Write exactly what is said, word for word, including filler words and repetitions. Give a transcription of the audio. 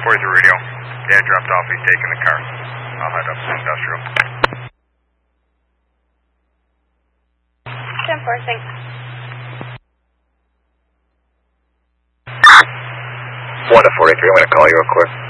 forty-three radio. Dad dropped off, he's taking the car. I'll head up to industrial. ten four, thanks. one to forty-three, I'm going to call you real quick.